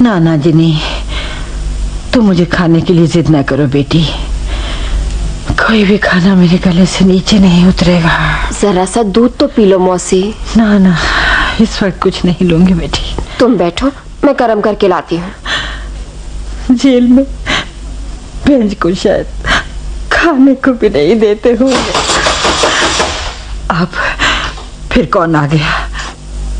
ना ना जिनी, तुम मुझे खाने के लिए जिद ना करो बेटी। कोई भी खाना मेरे गले से नीचे नहीं उतरेगा। जरा सा दूध तो पी लो मौसी। ना ना, इस वक्त कुछ नहीं लूंगी बेटी। तुम बैठो, मैं गरम करके लाती हूँ। जेल में बेंच को शायद खाने को भी नहीं देते होंगे। अब फिर कौन आ गया?